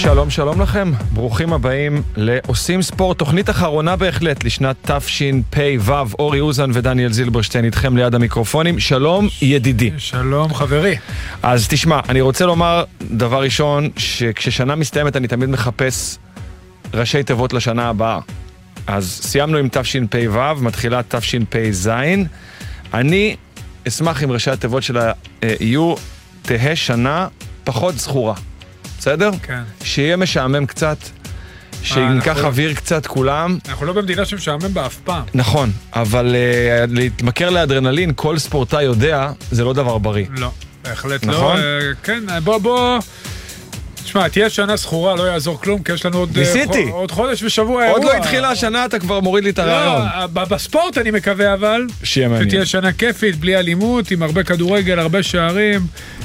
שלום, שלום לכם. ברוכים הבאים לעושים ספורט, תוכנית אחרונה בהחלט לשנת תשפ"ו. אורי אוזן ודניאל זילברשטיין איתכם ליד המיקרופונים. שלום ידידי. שלום חברי. אז תשמע, אני רוצה לומר דבר ראשון, שכששנה מסתיימת אני תמיד מחפש ראשי תיבות לשנה הבאה. אז סיימנו עם תשפ"ו, מתחילה תשפ"ז. אני אשמח אם ראשי התיבות שלה יהיו תהה שנה פחות זכורה. בסדר? כן. שיהיה משעמם קצת, שינקח אוויר קצת כולם. אנחנו לא במדינה שמשעמם בה אף פעם. נכון, אבל להתמכר לאדרנלין, כל ספורטאי יודע, זה לא דבר בריא. לא, בהחלט נכון? לא. כן, בוא. תשמע, תהיה שנה סחורה, לא יעזור כלום, כי יש לנו עוד חודש ושבוע אירוע. עוד לא התחילה השנה, אתה כבר מוריד לי את הרעיון. לא, בספורט אני מקווה אבל, שיהיה מעניין. שתהיה שנה כיפית, בלי אלימות, עם הרבה כדורגל, הרבה שערים.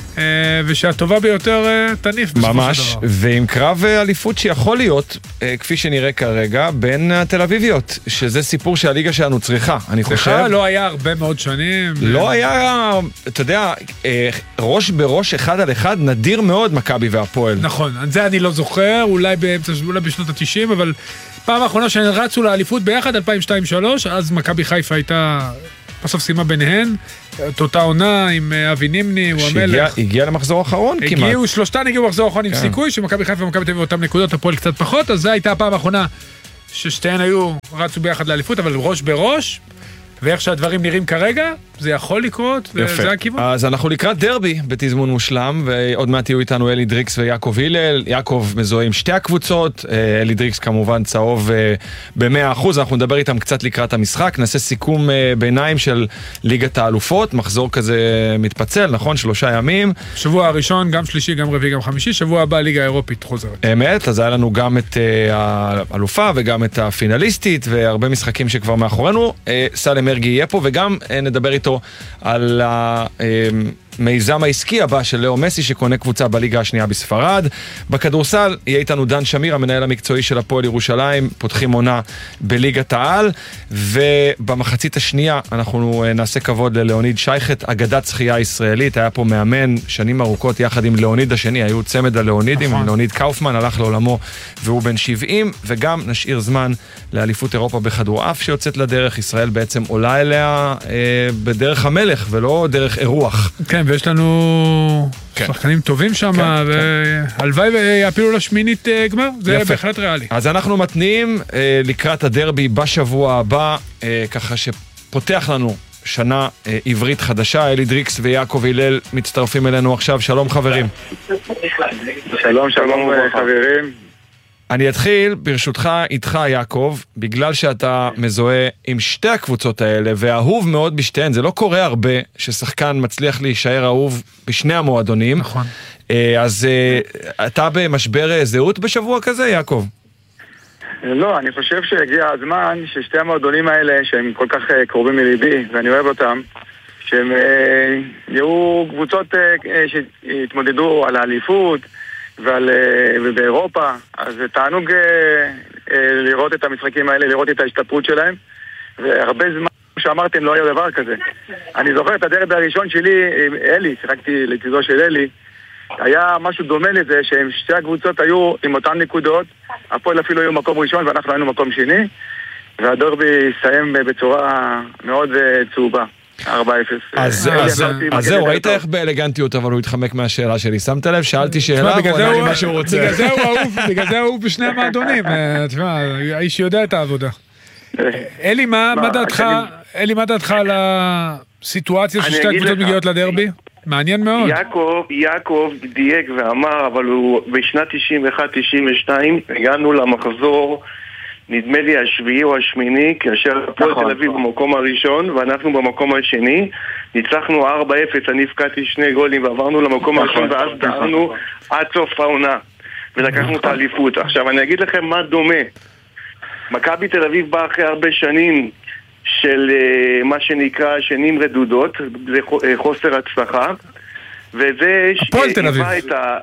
ושהטובה ביותר תניף בסופו של דבר. ממש, ועם קרב אליפות שיכול להיות, כפי שנראה כרגע, בין התל אביביות, שזה סיפור שהליגה שלנו צריכה, אני חושב. לא היה הרבה מאוד שנים. לא היה, אתה יודע, ראש בראש אחד על אחד, נדיר מאוד מכבי והפועל. נכון, זה אני לא זוכר, אולי בשנות ה-90, אבל פעם האחרונה שרצו לאליפות ביחד, 2002-2003, אז מכבי חיפה הייתה בסוף סיימה ביניהן, את אותה עונה עם אבי נימני, הוא המלך. הגיע למחזור האחרון כמעט. שלושתן הגיעו למחזור האחרון עם סיכוי, שמכבי חיפה ומכבי תל אביב אותם נקודות, הפועל קצת פחות, אז זו הייתה הפעם האחרונה ששתיהן רצו ביחד לאליפות, אבל ראש בראש, ואיך שהדברים נראים כרגע, זה יכול לקרות, וזה הכיוון. אז אנחנו לקראת דרבי בתזמון מושלם, ועוד מעט יהיו איתנו אלי דריקס ויעקב הלל. יעקב מזוהה עם שתי הקבוצות, אלי דריקס כמובן צהוב ב-100%, אנחנו נדבר איתם קצת לקראת המשחק, נעשה סיכום ביניים של ליגת האלופות, מחזור כזה מתפצל, נכון? 3 ימים. שבוע הראשון, גם שלישי, גם רביעי, גם חמישי, שבוע הבא ליגה האירופית חוזרת. אמת, אז היה לנו גם את האלופה וגם את הפינליסטית, והרבה משחקים שכבר מאחורינו. סלם מרגי יהיה פה, וגם נדבר איתו על המיזם העסקי הבא של לאו מסי שקונה קבוצה בליגה השנייה בספרד. בכדורסל יהיה איתנו דן שמיר, המנהל המקצועי של הפועל ירושלים, פותחים עונה בליגת העל, ובמחצית השנייה אנחנו נעשה כבוד ללאוניד שייכת, אגדת שחייה ישראלית, היה פה מאמן שנים ארוכות יחד עם לאוניד השני, היו צמד הלאונידים, עם לאוניד קאופמן, הלך לעולמו והוא בן 70, וגם נשאיר זמן לאליפות אירופה בכדורעף שיוצאת לדרך, ישראל בעצם עולה אליה בדרך המלך ולא דרך אירוח. כן, ויש לנו שחקנים טובים שם, והלוואי ויעפילו לשמינית גמר, זה בהחלט ריאלי. אז אנחנו מתניעים לקראת הדרבי בשבוע הבא, ככה שפותח לנו שנה עברית חדשה. אלי דריקס ויעקב הלל מצטרפים אלינו עכשיו. שלום חברים. שלום, שלום חברים. אני אתחיל ברשותך איתך יעקב, בגלל שאתה מזוהה עם שתי הקבוצות האלה, ואהוב מאוד בשתיהן, זה לא קורה הרבה ששחקן מצליח להישאר אהוב בשני המועדונים. נכון. אז אתה במשבר זהות בשבוע כזה, יעקב? לא, אני חושב שהגיע הזמן ששתי המועדונים האלה, שהם כל כך קרובים מליבי, ואני אוהב אותם, שהם יהיו קבוצות שהתמודדו על האליפות, ובאירופה, אז זה תענוג לראות את המשחקים האלה, לראות את ההשתפרות שלהם, והרבה זמן שאמרתם לא היה דבר כזה. אני זוכר את הדרבי הראשון שלי עם אלי, שיחקתי לצידו של אלי, היה משהו דומה לזה שהם שתי הקבוצות היו עם אותן נקודות, הפועל אפילו היו מקום ראשון ואנחנו היינו מקום שני, והדרבי הסתיים בצורה מאוד צהובה. 4-0. אז זהו, ראית איך באלגנטיות אבל הוא התחמק מהשאלה שלי, שמת לב? שאלתי שאלה והוא ענה לי מה שהוא רוצה. בגלל זה הוא בשני המועדונים, תשמע, האיש יודע את העבודה. אלי, מה דעתך על הסיטואציה ששתי הקבוצות מגיעות לדרבי? מעניין מאוד. יעקב דייק ואמר, אבל הוא בשנת 91-92 הגענו למחזור, נדמה לי השביעי או השמיני, כאשר הפועל תל אביב במקום הראשון ואנחנו במקום השני, ניצחנו 4-0, אני הפקעתי 2 גולים ועברנו למקום הראשון, ואז דהרנו עד סוף העונה ולקחנו את האליפות. עכשיו אני אגיד לכם מה דומה. מכבי תל אביב בא אחרי הרבה שנים של מה שנקרא שנים רדודות, זה חוסר הצלחה, וזה הפועל תל אביב.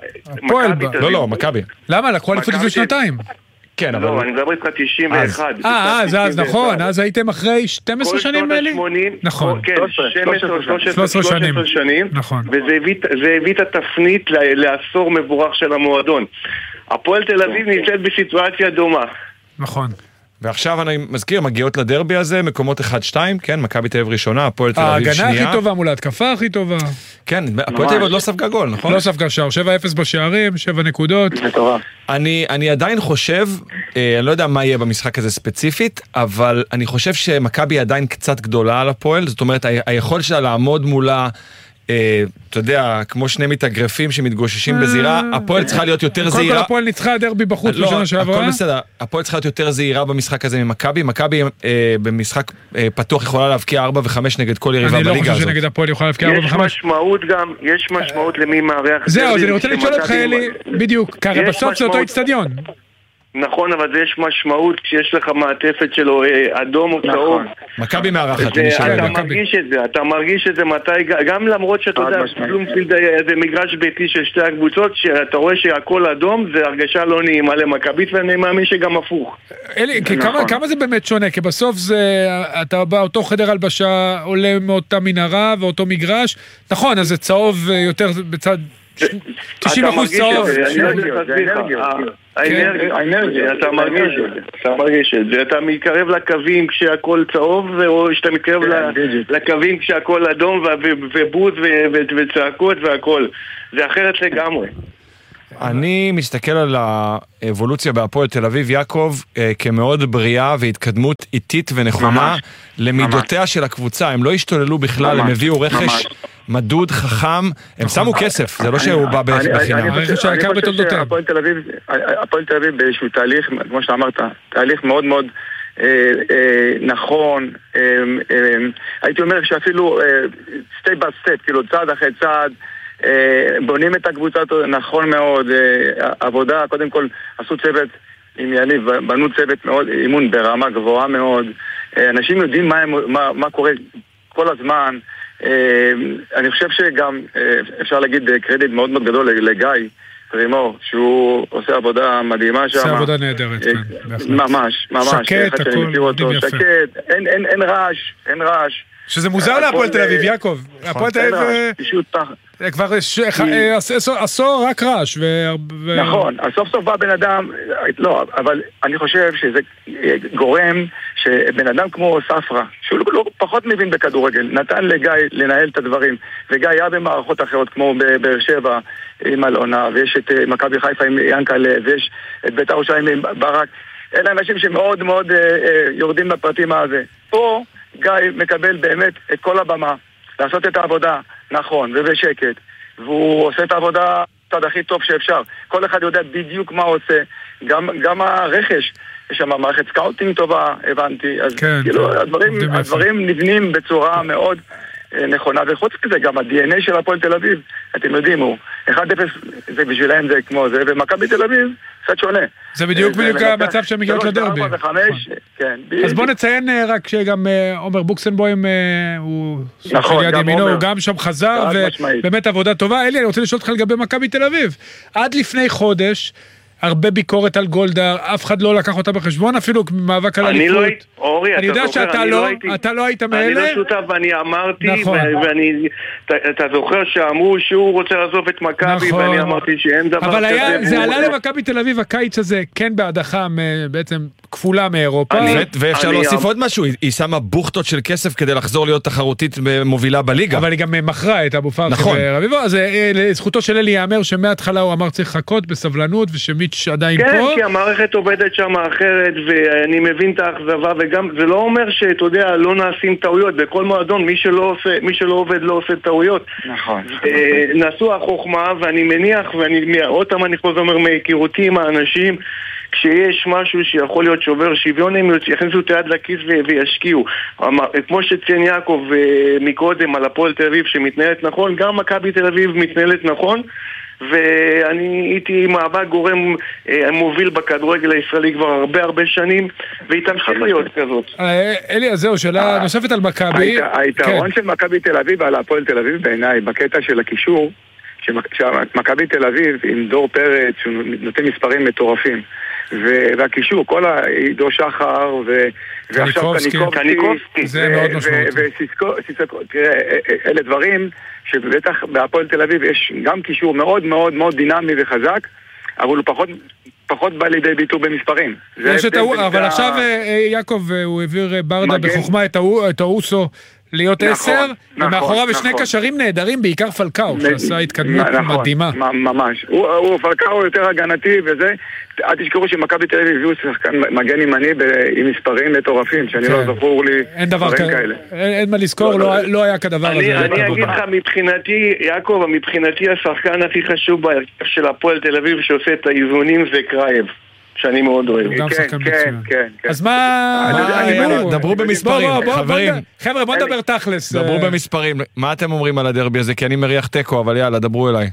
לא, מכבי. למה? לקחו אליפות לפני שנתיים. כן, אבל... לא, אני מדבר איתך 91. אז נכון, אז הייתם אחרי 12 שנים אלי? נכון. כן, 13 שנים. נכון. וזה הביא את התפנית לעשור מבורך של המועדון. הפועל תל אביב נמצאת בסיטואציה דומה. נכון. ועכשיו אני מזכיר, מגיעות לדרבי הזה, מקומות 1-2, כן, מכבי תל אביב ראשונה, הפועל תל אביב שנייה. ההגנה הכי טובה מול ההתקפה הכי טובה. כן, הפועל תל אביב עוד לא ספגה גול, נכון? לא ספגה שער, 7-0 בשערים, 7 נקודות. אני עדיין חושב, אני לא יודע מה יהיה במשחק הזה ספציפית, אבל אני חושב שמכבי עדיין קצת גדולה על הפועל, זאת אומרת, היכולת שלה לעמוד מולה, אתה יודע, כמו שני מתאגרפים שמתגוששים בזירה, הפועל צריכה להיות יותר זהירה. קודם כל הפועל ניצחה דרבי בחוץ בשנה שעברה. הכל בסדר, הפועל צריכה להיות יותר זהירה במשחק הזה ממכבי. מכבי במשחק פתוח יכולה להבקיע 4 ו-5 נגד כל יריבה בליגה הזאת. אני לא חושב שנגד הפועל יכולה להבקיע 4 ו-5. יש משמעות גם, יש משמעות למי מארח. זהו, אז אני רוצה לשאול אותך אלי, בדיוק, ככה בסוף זה אותו אצטדיון. נכון, אבל יש משמעות כשיש לך מעטפת שלו אדום או צהוב. מכבי מארחת. אתה מרגיש את זה מתי, גם למרות שאתה יודע, בלומפילד זה מגרש ביתי של שתי הקבוצות, שאתה רואה שהכל אדום, זה הרגשה לא נעימה למכבית, ואני מאמין שגם הפוך. אלי, כמה זה באמת שונה? כי בסוף אתה בא, אותו חדר הלבשה עולה מאותה מנהרה ואותו מגרש, נכון, אז זה צהוב יותר בצד 90% צהוב. האנרגיה, אתה מרגיש את זה, אתה מתקרב לקווים כשהכל צהוב, או שאתה מתקרב לקווים כשהכל אדום ובוז וצעקות והכל, זה אחרת לגמרי. אני מסתכל על האבולוציה בהפועל תל אביב, יעקב, כמאוד בריאה והתקדמות איטית ונכונה למידותיה של הקבוצה. הם לא השתוללו בכלל, הם הביאו רכש מדוד, חכם, הם שמו כסף, זה לא שהוא בא בחינם. הרכש שהיקר בתולדותיהם. הפועל תל אביב באיזשהו תהליך, כמו שאתה אמרת, תהליך מאוד מאוד נכון, הייתי אומר שאפילו סטייפ ביי סטייפ, כאילו צעד אחרי צעד, בונים את הקבוצה נכון מאוד, עבודה, קודם כל עשו צוות עם יניב, בנו צוות מאוד, אימון ברמה גבוהה מאוד, אנשים יודעים מה קורה כל הזמן, אני חושב שגם אפשר להגיד קרדיט מאוד מאוד גדול לגיא פרימור, שהוא עושה עבודה מדהימה שם. עושה עבודה נהדרת, כן. ממש, ממש. שקט, הכל מדהים יפה. שקט, אין רעש. שזה מוזר להפועל תל אביב, יעקב. הפועל תל אביב כבר עשור רק רעש. נכון, אז סוף סוף בא בן אדם, לא, אבל אני חושב שזה גורם שבן אדם כמו ספרה, שהוא לא פחות מבין בכדורגל, נתן לגיא לנהל את הדברים, וגיא היה במערכות אחרות כמו בבאר שבע עם אלונה, ויש את מכבי חיפה עם ינקלה, ויש את בית"ר ירושלים עם ברק, אלה אנשים שמאוד מאוד יורדים בפרטים הזה. פה גיא מקבל באמת את כל הבמה, לעשות את העבודה נכון ובשקט, והוא עושה את העבודה הצד הכי טוב שאפשר. כל אחד יודע בדיוק מה הוא עושה, גם הרכש, יש שם מערכת סקאוטינג טובה, הבנתי, אז כן, כאילו הדברים נבנים בצורה מאוד נכונה, וחוץ כזה גם ה-DNA של הפועל תל אביב, אתם יודעים, הוא 1-0, זה בשבילהם זה כמו זה, ומכבי תל אביב קצת שונה. זה בדיוק המצב שהם מגיעות לדרבי. 3, 4 ו-5, כן. אז בוא נציין רק שגם עומר בוקסנבוים הוא נכון, יד ימינו, הוא גם שם חזר, ובאמת עבודה טובה. אלי, אני רוצה לשאול אותך לגבי מכבי תל אביב. עד לפני חודש, הרבה ביקורת על גולדה, אף אחד לא לקח אותה בחשבון, אפילו מאבק על אליפות. אני יודע שאתה לא היית מאלה. אני לא שותף ואני אמרתי, אתה זוכר שאמרו שהוא רוצה לעזוב את מכבי, ואני אמרתי שאין דבר כזה. אבל זה עלה למכבי תל אביב הקיץ הזה, כן בהדחה בעצם כפולה מאירופה. ואפשר להוסיף עוד משהו, היא שמה בוכטות של כסף כדי לחזור להיות תחרותית מובילה בליגה. אבל היא גם מכרה את אבו פרחי ורביבו, אז לזכותו של אלי יאמר שמההתחלה הוא אמר צריך לחכות בסבלנות ושמיץ' עדיין פה. כן, כי המערכת עובדת שם אחרת ואני מבין את האכזבה וגם זה לא אומר שאתה יודע לא נעשים טעויות בכל מועדון, מי שלא עובד לא עושה טעויות. נכון. נעשו החוכמה ואני מניח עוד פעם אני חוזר אומר מהיכרותי עם האנשים כשיש משהו שיכול להיות שובר שוויון הם יכניסו את היד לכיס וישקיעו. כמו שציין יעקב מקודם על הפועל תל אביב שמתנהלת נכון, גם מכבי תל אביב מתנהלת נכון ואני הייתי מאבק גורם מוביל בכדורגל הישראלי כבר הרבה שנים והיא תמשיך להיות כזאת. אלי, אז זהו, שאלה נוספת על מכבי. היתרון של מכבי תל אביב על הפועל תל אביב בעיניי בקטע של הקישור שמכבי תל אביב עם דור פרץ שהוא נותן מספרים מטורפים והקישור, כל העידו שחר ועכשיו קניקובסקי זה מאוד וסיסקו, תראה, אלה דברים שבטח בהפועל תל אביב יש גם קישור מאוד מאוד מאוד דינמי וחזק אבל הוא פחות בא לידי ביטוי במספרים. אבל עכשיו יעקב, הוא העביר ברדה בחוכמה את האוסו להיות 10, ומאחוריו שני קשרים נהדרים, בעיקר פלקאו, שעשה התקדמות מדהימה. ממש. פלקאו יותר הגנתי וזה, אל תזכרו שמכבי תל אביב הביאו שחקן מגן ימני עם מספרים מטורפים, שאני לא זכור לי דברים כאלה. אין מה לזכור, לא היה כדבר הזה. אני אגיד לך, מבחינתי, יעקב, מבחינתי השחקן הכי חשוב של הפועל תל אביב שעושה את האיזונים זה קרייב. שאני מאוד אוהב. כן. אז מה... דברו במספרים, חברים. חבר'ה, בוא נדבר תכלס. דברו במספרים. מה אתם אומרים על הדרבי הזה? כי אני מריח טקו, אבל יאללה, דברו אליי.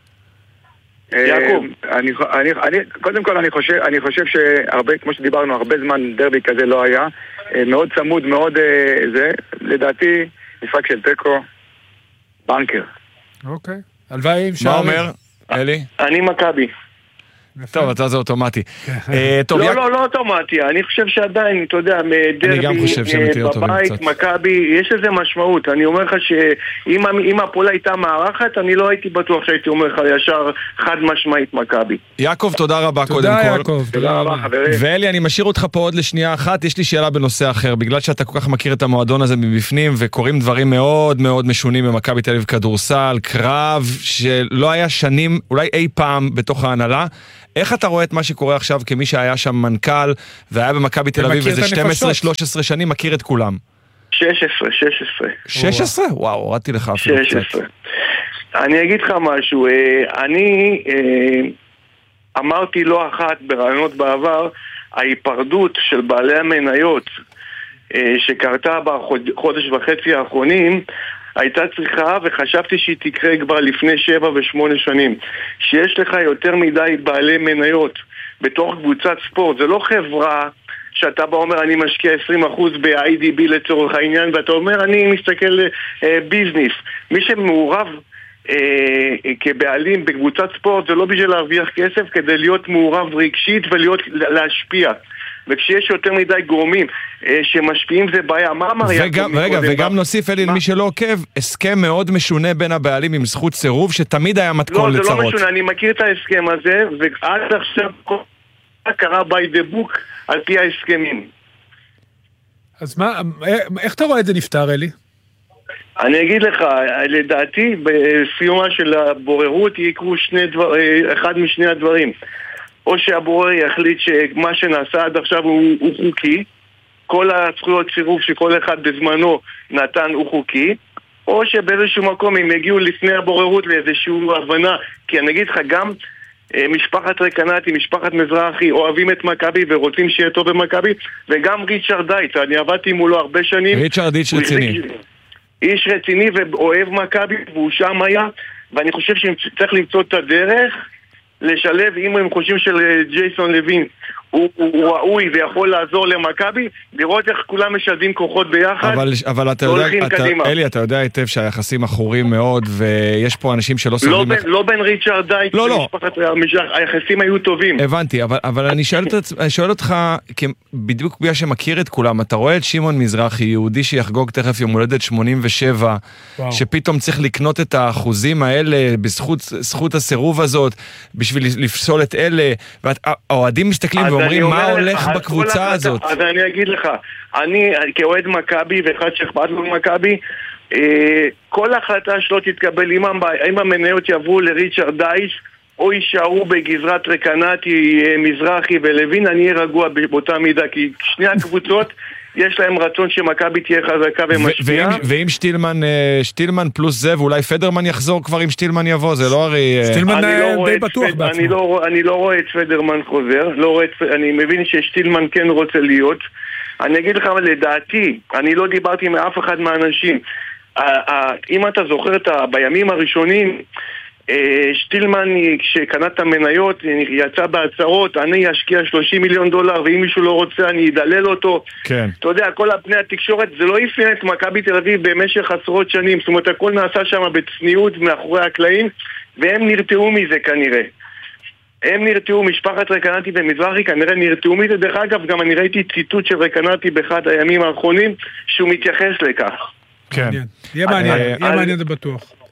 יעקב. קודם כל אני חושב שהרבה, כמו שדיברנו, הרבה זמן דרבי כזה לא היה. מאוד צמוד, מאוד זה. לדעתי, משחק של טקו, בנקר. אוקיי. הלוואי, מה אומר, אלי? אני מכבי. טוב, אתה זה אוטומטי. לא אוטומטי, אני חושב שעדיין, אתה יודע, דרבי בבית, מכבי, יש לזה משמעות. אני אומר לך שאם הפועל הייתה מארחת, אני לא הייתי בטוח שהייתי אומר לך ישר חד משמעית מכבי. יעקב, תודה רבה קודם כל. תודה יעקב, תודה רבה חברים. ואלי, אני משאיר אותך פה עוד לשנייה אחת, יש לי שאלה בנושא אחר, בגלל שאתה כל כך מכיר את המועדון הזה מבפנים, וקוראים דברים מאוד מאוד משונים במכבי תל אביב כדורסל, קרב, שלא היה שנים, אולי אי פעם בתוך ההנהלה. איך אתה רואה את מה שקורה עכשיו כמי שהיה שם מנכ"ל והיה במכבי תל אביב איזה 12-13 שנים, מכיר את כולם? 16. 16? וואו, הורדתי לך אפילו קצת. 16. אני אגיד לך משהו, אני אמרתי לא אחת ברעיונות בעבר, ההיפרדות של בעלי המניות שקרתה בחודש וחצי האחרונים, הייתה צריכה, וחשבתי שהיא תקרה כבר לפני 7 ו8 שנים. שיש לך יותר מדי בעלי מניות בתוך קבוצת ספורט. זה לא חברה שאתה בא אומר אני משקיע 20% ב-IDB לצורך העניין, ואתה אומר אני מסתכל ביזנס. מי שמעורב כבעלים בקבוצת ספורט זה לא בשביל להרוויח כסף, כדי להיות מעורב רגשית להשפיע. וכשיש יותר מדי גורמים שמשפיעים זה בעיה. מה אמר יעקב? רגע, וגם נוסיף אלי, מי שלא עוקב, הסכם מאוד משונה בין הבעלים עם זכות סירוב, שתמיד היה מתכון לצרות. לא, זה לא משונה, אני מכיר את ההסכם הזה, ועד עכשיו קרה by the book על פי ההסכמים. אז מה, איך אתה רואה את זה נפטר, אלי? אני אגיד לך, לדעתי, בסיומה של הבוררות יקרו אחד משני הדברים. או שהבורר יחליט שמה שנעשה עד עכשיו הוא חוקי, כל הזכויות סירוב שכל אחד בזמנו נתן הוא חוקי, או שבאיזשהו מקום הם יגיעו לפני הבוררות לאיזושהי הבנה, כי אני אגיד לך, גם משפחת רקנטי, משפחת מזרחי, אוהבים את מכבי ורוצים שיהיה טוב במכבי, וגם ריצ'רד דייץ, אני עבדתי מולו הרבה שנים. ריצ'רד איש רציני. איש רציני ואוהב מכבי, והוא שם היה, ואני חושב שצריך למצוא את הדרך לשלב, אם הם חושבים של ג'ייסון לוין הוא ראוי ויכול לעזור למכבי, לראות איך כולם משלבים כוחות ביחד. אבל אתה יודע, אלי, אתה יודע היטב שהיחסים אחורים מאוד, ויש פה אנשים שלא סובלים. לא בין ריצ'רד דייץ ומשפחת, היחסים היו טובים. הבנתי, אבל אני שואל אותך, בדיוק בגלל שמכיר את כולם, אתה רואה את שמעון מזרחי, יהודי שיחגוג תכף יום הולדת 87, שפתאום צריך לקנות את האחוזים האלה, בזכות הסירוב הזאת, בשביל לפסול את אלה, והאוהדים מסתכלים ואומרים מה הולך בקבוצה הזאת. אז אני אגיד לך, אני כאוהד מכבי ואחד שאכפת לו מכבי, כל החלטה שלא תתקבל אם המניות יעברו לריצ'רד דייץ או יישארו בגזרת רקנטי, מזרחי ולוין, אני אהיה רגוע באותה מידה, כי שני הקבוצות יש להם רצון שמכבי תהיה חזקה ומשפיעה. ואם שטילמן פלוס זה, ואולי פדרמן יחזור כבר אם שטילמן יבוא, זה לא הרי... שטילמן די בטוח בעצמו. אני לא רואה את פדרמן חוזר, אני מבין ששטילמן כן רוצה להיות. אני אגיד לך, לדעתי, אני לא דיברתי עם אף אחד מהאנשים. אם אתה זוכר בימים הראשונים, שטילמן כשקנה את המניות יצא בהצהרות, אני אשקיע $30 מיליון ואם מישהו לא רוצה אני אדלל אותו. כן. אתה יודע, כל הפני התקשורת זה לא אפיין את מכבי תל אביב במשך עשרות שנים, זאת אומרת הכל נעשה שם בצניעות מאחורי הקלעים, והם נרתעו מזה כנראה. הם נרתעו, משפחת רקנטי ומזרחי כנראה נרתעו מזה. דרך אגב, גם אני ראיתי ציטוט של רקנטי באחד הימים האחרונים שהוא מתייחס לכך. כן. יהיה מעניין זה בטוח.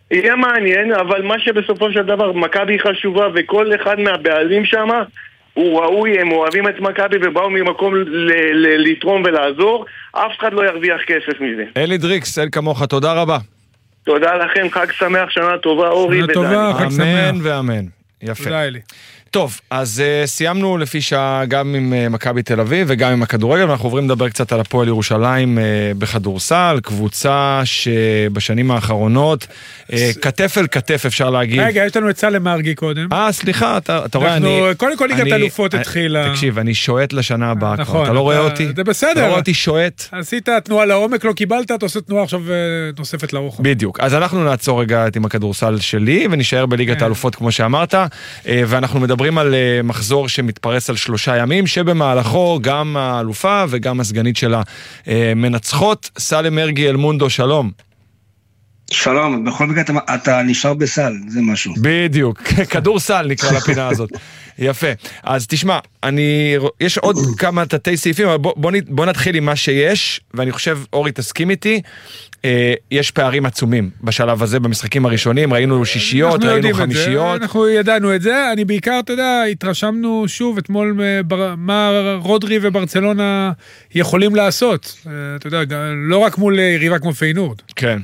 יהיה מעניין, אבל מה שבסופו של דבר מכבי חשובה, וכל אחד מהבעלים שם הוא ראוי, הם אוהבים את מכבי ובאו ממקום לתרום ולעזור, אף אחד לא ירוויח כסף מזה. אלי דריקס, אל כמוך, תודה רבה. תודה לכם, חג שמח, שנה טובה, אורי ודני. שנה טובה, חג שמח. אמן ואמן. יפה. תודה אלי. טוב, אז סיימנו לפי שעה גם עם מכבי תל אביב וגם עם הכדורגל, ואנחנו עוברים לדבר קצת על הפועל ירושלים בכדורסל, קבוצה שבשנים האחרונות, כתף אל כתף אפשר להגיד. רגע, יש לנו את סלם מרגי קודם. סליחה, אתה רואה, אני... קודם כל ליגת אלופות התחילה. תקשיב, אני שואט לשנה הבאה. נכון. אתה לא רואה אותי? זה בסדר. אתה לא רואה אותי שואט? עשית תנועה לעומק, לא קיבלת, אתה עושה תנועה עכשיו נוספת לרוחב. בדיוק. אז אנחנו נעצור רגע עם הכדורסל שלי, ונשאר בליגת האלופות כמו שאמרת, ואנחנו מדברים על מחזור שמתפרס על 3 ימים, שבמהלכו גם האלופה וגם הסגנית שלה מנצחות. סלם מרגי אלמונדו, שלום. שלום, בכל מקרה אתה נשאר בסל, זה משהו. בדיוק, כדור סל נקרא לפינה הזאת. יפה. אז תשמע, יש עוד כמה תתי סעיפים, אבל בוא נתחיל עם מה שיש, ואני חושב, אורי תסכים איתי, יש פערים עצומים בשלב הזה במשחקים הראשונים, ראינו שישיות, ראינו חמישיות. אנחנו ידענו את זה, אני בעיקר, אתה יודע, התרשמנו שוב אתמול מה רודרי וברצלונה יכולים לעשות. אתה יודע, לא רק מול יריבה כמו פיינורד. כן.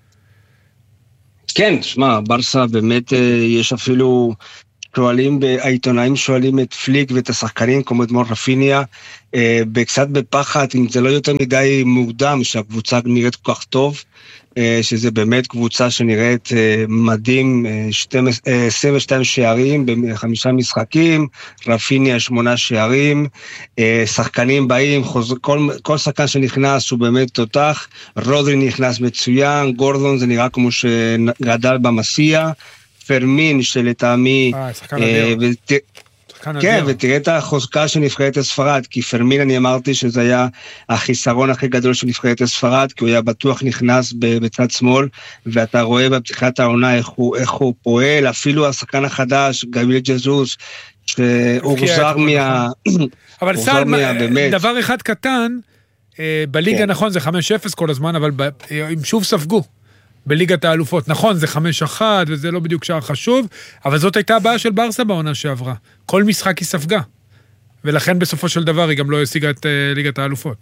כן, שמע, ברסה באמת יש אפילו העיתונאים שואלים את פליק ואת השחקנים כמו אתמול רפיניה, קצת בפחד, אם זה לא יותר מדי מוקדם שהקבוצה נראית כל כך טוב, שזה באמת קבוצה שנראית מדהים, 22 שערים ב5 משחקים, רפיניה 8 שערים, שחקנים באים, כל שחקן שנכנס הוא באמת תותח, רודרי נכנס מצוין, גורדון זה נראה כמו שגדל במסיע, פרמין שלטעמי, כן, ותראה את החוזקה של נבחרת הספרד, כי פרמין אני אמרתי שזה היה החיסרון הכי גדול של נבחרת הספרד, כי הוא היה בטוח נכנס בצד שמאל, ואתה רואה בפתיחת העונה איך הוא פועל, אפילו השחקן החדש, גביל ג'זוס, שהוא חוזר אבל סל, דבר אחד קטן, בליגה נכון זה 5-0 כל הזמן, אבל הם שוב ספגו. בליגת האלופות. נכון, זה 5-1, וזה לא בדיוק שער חשוב, אבל זאת הייתה הבעיה של ברסה בעונה שעברה. כל משחק היא ספגה. ולכן בסופו של דבר היא גם לא השיגה את ליגת האלופות.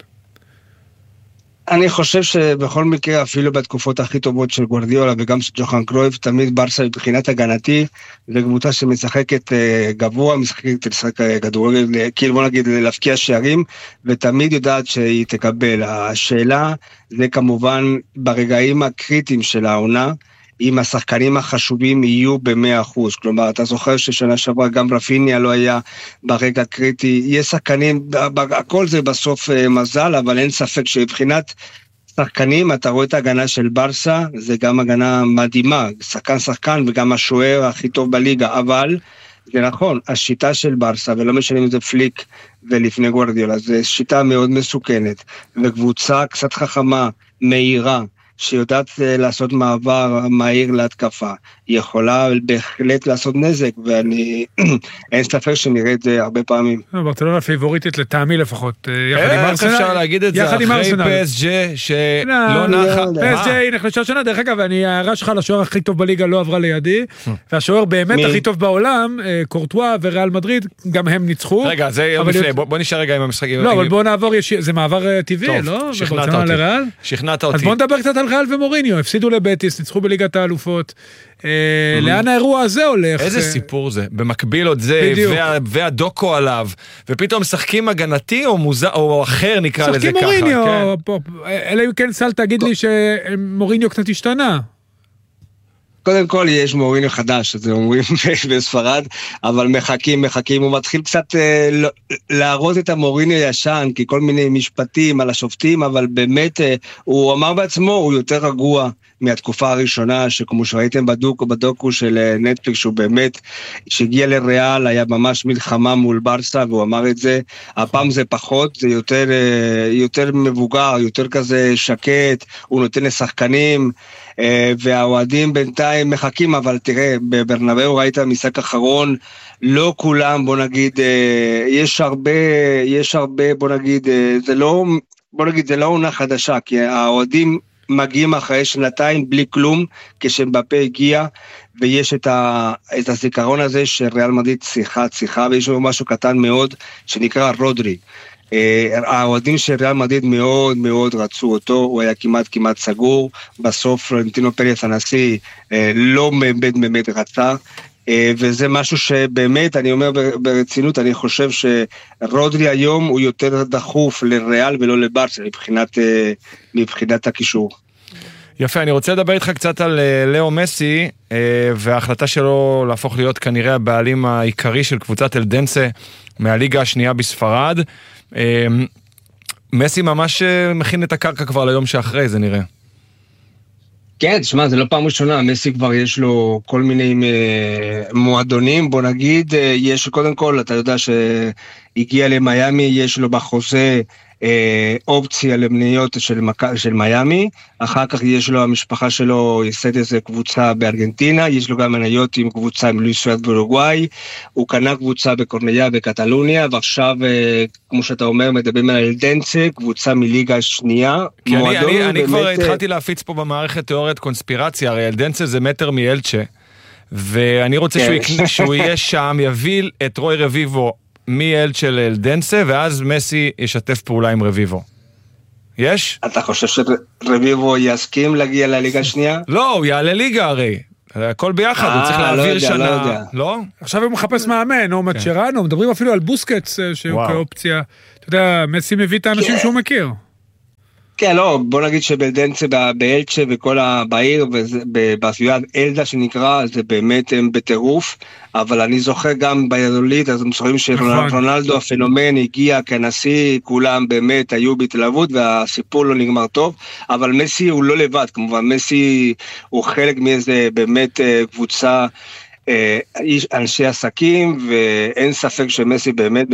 אני חושב שבכל מקרה, אפילו בתקופות הכי טובות של גוארדיולה וגם של ג'וחן קרויף, תמיד ברסה מבחינת הגנתי, זה קבוצה שמשחקת גבוה, משחקת כדורגל, כאילו בוא נגיד להפקיע שערים, ותמיד יודעת שהיא תקבל. השאלה זה כמובן ברגעים הקריטיים של העונה, אם השחקנים החשובים יהיו ב100%, כלומר, אתה זוכר ששנה שעברה גם רפיניה לא היה ברגע קריטי, יש שחקנים, הכל זה בסוף מזל, אבל אין ספק שבבחינת שחקנים, אתה רואה את ההגנה של ברסה, זה גם הגנה מדהימה, שחקן וגם השוער הכי טוב בליגה, אבל זה נכון, השיטה של ברסה, ולא משנה אם זה פליק ולפני גוארדיולה, זה שיטה מאוד מסוכנת, וקבוצה קצת חכמה, מהירה, שיודעת לעשות מעבר מהיר להתקפה, היא יכולה בהחלט לעשות נזק, ואני, אין ספק שנראה את זה הרבה פעמים. ברצלונה פיבוריטית לטעמי לפחות, יחד עם ארסנל. איך אפשר להגיד את זה אחרי PSG שלא נחה? PSG היא נחלשה שנה, דרך אגב, ההערה שלך לשוער הכי טוב בליגה לא עברה לידי, והשוער באמת הכי טוב בעולם, קורטואה וריאל מדריד, גם הם ניצחו. רגע, זה יום לפני, בוא נשאר רגע עם המשחקים. לא, אבל בוא נעבור, זה מעבר טבעי, לא? שכנעת אותי. אז בוא נדבר קצת על ריאל ומוריניו, הפסידו לבטיס, ניצחו בליגת האלופות. לאן האירוע הזה הולך? איזה סיפור זה? במקביל עוד זה, והדוקו עליו, ופתאום משחקים הגנתי או אחר נקרא לזה ככה. משחקים מוריניו, אלא אם כן סל תגיד לי שמוריניו קצת השתנה. קודם כל יש מוריניו חדש, זה אומרים בספרד, אבל מחכים, הוא מתחיל קצת להראות את המוריניו ישן, כי כל מיני משפטים על השופטים, אבל באמת הוא אמר בעצמו, הוא יותר רגוע מהתקופה הראשונה, שכמו שראיתם בדוקו של נטפליקס, שהוא באמת, שהגיע לריאל, היה ממש מלחמה מול ברסה, והוא אמר את זה, הפעם זה פחות, זה יותר מבוגר, יותר כזה שקט, הוא נותן לשחקנים, והאוהדים בינתיים מחכים, אבל תראה, בברנבאו ראית משחק אחרון, לא כולם, בוא נגיד, יש הרבה, בוא נגיד, זה לא עונה חדשה, כי האוהדים מגיעים אחרי שנתיים בלי כלום, כשמבפה הגיע, ויש את הזיכרון הזה שריאל מדריד צריכה, ויש לו משהו קטן מאוד, שנקרא רודרי. האוהדים של ריאל מדריד מאוד מאוד רצו אותו, הוא היה כמעט סגור, בסוף פלורנטינו פרס הנשיא לא באמת רצה, וזה משהו שבאמת, אני אומר ברצינות, אני חושב שרודרי היום הוא יותר דחוף לריאל ולא לברסה מבחינת הקישור. יפה, אני רוצה לדבר איתך קצת על לאו מסי, וההחלטה שלו להפוך להיות כנראה הבעלים העיקרי של קבוצת אלדנסה מהליגה השנייה בספרד. מסי ממש מכין את הקרקע כבר ליום שאחרי, זה נראה. כן, תשמע, זה לא פעם ראשונה, מסי כבר יש לו כל מיני מועדונים, בוא נגיד, יש קודם כל, אתה יודע שהגיע למיימי, יש לו בחוזה אופציה למניות של מיימי, אחר כך יש לו, המשפחה שלו ייסד איזה קבוצה בארגנטינה, יש לו גם מניות עם קבוצה עם לואיס סוארד באורוגוואי, הוא קנה קבוצה בקורנליה בקטלוניה, ועכשיו, כמו שאתה אומר, מדברים על אלדנסה, קבוצה מליגה השנייה. כי אני כבר התחלתי להפיץ פה במערכת תיאוריית קונספירציה, הרי אלדנסה זה מטר מאלצ'ה, ואני רוצה שהוא יהיה שם, יביא את רוי רביבו מאלצ'ה לאלדנסה, ואז מסי ישתף פעולה עם רביבו. יש? אתה חושב שרביבו יסכים להגיע לליגה השנייה? לא, הוא יעלה ליגה הרי. הכל ביחד, הוא צריך להעביר שנה. לא? עכשיו הוא מחפש מאמן, או מצ'רנו, מדברים אפילו על בוסקץ שהוא כאופציה. אתה יודע, מסי מביא את האנשים שהוא מכיר. כן, לא, בוא נגיד שבלדנסה, באלצ'ה וכל בעיר, בסביבת אלדה שנקרא, זה באמת בטירוף, אבל אני זוכר גם בידולית, אז הם זוכרים שרונלדו הפנומן הגיע כנשיא, כולם באמת היו בהתלהבות, והסיפור לא נגמר טוב, אבל מסי הוא לא לבד, כמובן, מסי הוא חלק מאיזה באמת קבוצה, אנשי עסקים, ואין ספק שמסי באמת